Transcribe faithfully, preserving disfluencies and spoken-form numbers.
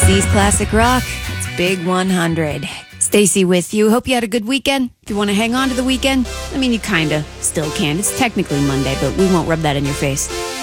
Stacy's Classic Rock. It's Big one hundred. Stacy with you. Hope you had a good weekend. If you want to hang on to the weekend, I mean, you kind of still can. It's technically Monday, but we won't rub that in your face.